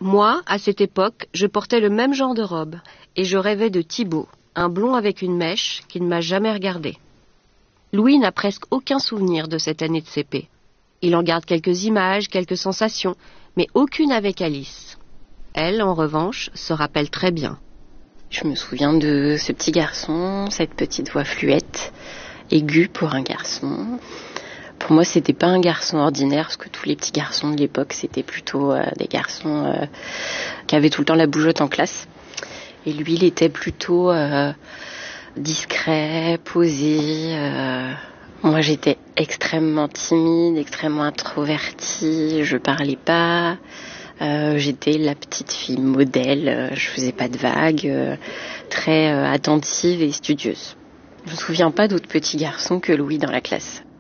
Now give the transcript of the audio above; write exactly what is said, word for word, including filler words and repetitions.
Moi, à cette époque, je portais le même genre de robe et je rêvais de Thibaut, un blond avec une mèche qui ne m'a jamais regardé. Louis n'a presque aucun souvenir de cette année de C P. Il en garde quelques images, quelques sensations, mais aucune avec Alice. Elle, en revanche, se rappelle très bien. Je me souviens de ce petit garçon, cette petite voix fluette, aiguë pour un garçon. Pour moi, c'était pas un garçon ordinaire, parce que tous les petits garçons de l'époque, c'était plutôt euh, des garçons euh, qui avaient tout le temps la bougeotte en classe. Et lui, il était plutôt euh, discret, posé. Euh... Moi, j'étais extrêmement timide, extrêmement introvertie, je parlais pas. Euh, j'étais la petite fille modèle, euh, je faisais pas de vagues, euh, très euh, attentive et studieuse. Je me souviens pas d'autres petits garçons que Louis dans la classe.